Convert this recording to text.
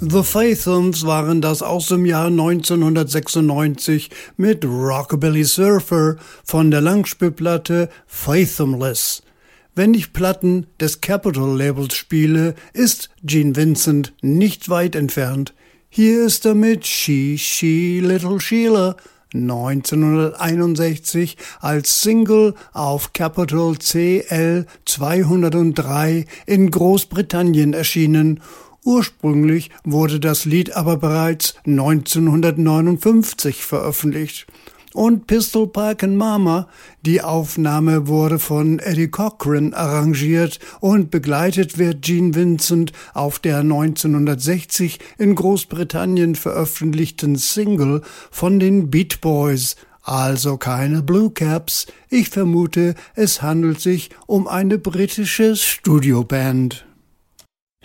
The Fathums waren das aus dem Jahr 1996 mit Rockabilly Surfer von der Langspielplatte Fathomless. Wenn ich Platten des Capitol Labels spiele, ist Gene Vincent nicht weit entfernt. Hier ist er mit She, Little Sheila 1961 als Single auf Capitol CL 203 in Großbritannien erschienen. Ursprünglich wurde das Lied aber bereits 1959 veröffentlicht. Und Pistol Pike and Mama, die Aufnahme wurde von Eddie Cochran arrangiert und begleitet wird Gene Vincent auf der 1960 in Großbritannien veröffentlichten Single von den Beach Boys. Also keine Blue Caps. Ich vermute, es handelt sich um eine britische Studioband.